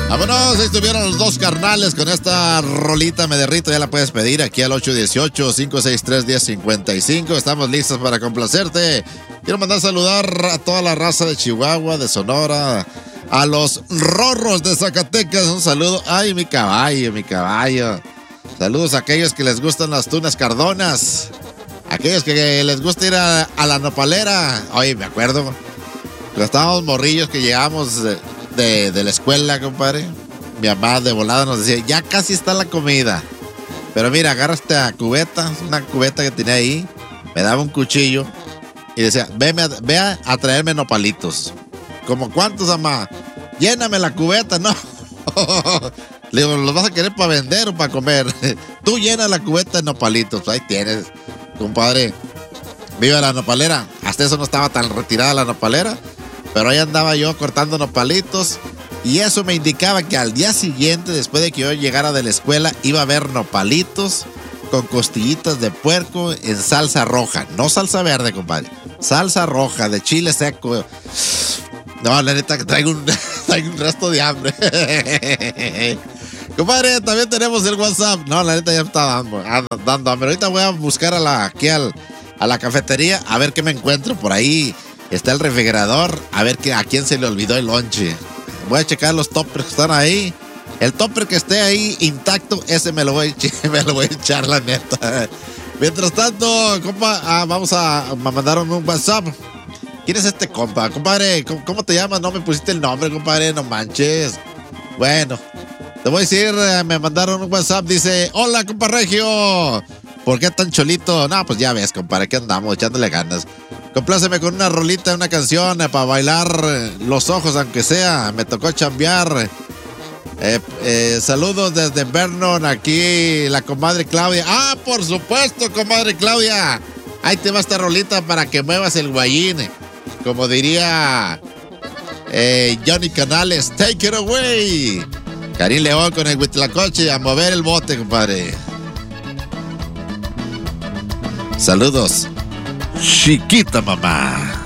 Vámonos, ahí estuvieron los dos carnales con esta rolita Me Derrito. Ya la puedes pedir aquí al 818-563-1055. Estamos listos para complacerte. Quiero mandar saludar a toda la raza de Chihuahua, de Sonora, a los rorros de Zacatecas. Un saludo. Ay, mi caballo, mi caballo. Saludos a aquellos que les gustan las tunas cardonas. Aquellos que les gusta ir a la nopalera. Oye, me acuerdo cuando estábamos morrillos que llegamos de la escuela, compadre. Mi mamá de volada nos decía, ya casi está la comida. Pero mira, agarra esta cubeta, una cubeta que tenía ahí. Me daba un cuchillo y decía, ve a traerme nopalitos. ¿Como cuántos, mamá? Lléname la cubeta, no. Le digo, ¿los vas a querer para vender o para comer? Tú llena la cubeta de nopalitos. Ahí tienes, compadre. Viva la nopalera. Hasta eso no estaba tan retirada la nopalera. Pero ahí andaba yo cortando nopalitos. Y eso me indicaba que al día siguiente, después de que yo llegara de la escuela, iba a haber nopalitos con costillitas de puerco en salsa roja. No salsa verde, compadre. Salsa roja, de chile seco. No, la neta que traigo un resto de hambre. Compadre, también tenemos el WhatsApp. No, la neta ya me está dando hambre. Ahorita voy a buscar a la cafetería a ver qué me encuentro por ahí. Está el refrigerador, a ver a quién se le olvidó el lonche. Voy a checar los toppers que están ahí. El topper que esté ahí intacto, ese me lo voy a echar, la neta. Mientras tanto, compa, vamos a mandar un WhatsApp. ¿Quién es este compa? Compadre, ¿cómo te llamas? No me pusiste el nombre, compadre, no manches. Bueno, te voy a decir, me mandaron un WhatsApp, dice, hola, compa Regio. ¿Por qué tan cholito? No, pues ya ves, compadre, aquí andamos, echándole ganas. Compláceme con una rolita, una canción para bailar los ojos, aunque sea. Me tocó chambear. Saludos desde Vernon, aquí la comadre Claudia. Ah, por supuesto, comadre Claudia. Ahí te va esta rolita para que muevas el guayín. Como diría Johnny Canales, take it away. Karim León con el Huitlacoche a mover el bote, compadre. Saludos, chiquita mamá.